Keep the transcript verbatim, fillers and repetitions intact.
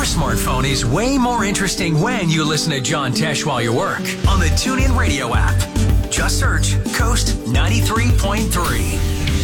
smartphone is way more interesting when you listen to John Tesh while you work on the TuneIn Radio app. Just search Coast ninety-three point three.